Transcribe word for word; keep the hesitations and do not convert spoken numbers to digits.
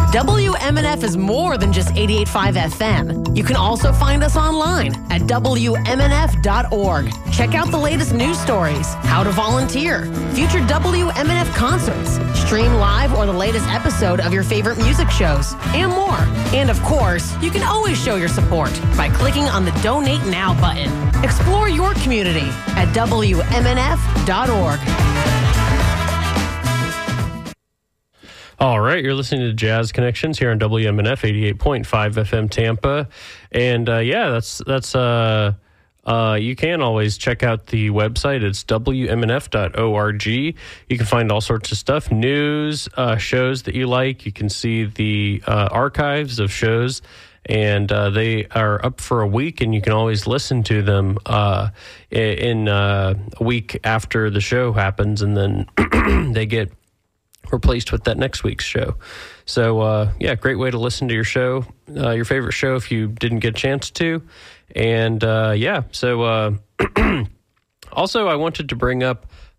W M N F is more than just eighty-eight point five F M. You can also find us online at W M N F dot org. Check out the latest news stories, how to volunteer, future W M N F concerts, stream live or the latest episode of your favorite music shows, and more. And of course, you can always show your support by clicking on the Donate Now button. Explore your community at W M N F dot org. All right, you're listening to Jazz Connections here on W M N F eighty-eight point five F M Tampa. And uh, yeah, that's, that's uh, uh, you can always check out the website. It's W M N F dot org. You can find all sorts of stuff, news, uh, shows that you like. You can see the uh, archives of shows, and uh, they are up for a week, and you can always listen to them uh, in uh, a week after the show happens, and then they get replaced with that next week's show. So, uh, yeah, great way to listen to your show, uh, your favorite show if you didn't get a chance to. And, uh, yeah, so uh, also I wanted to bring up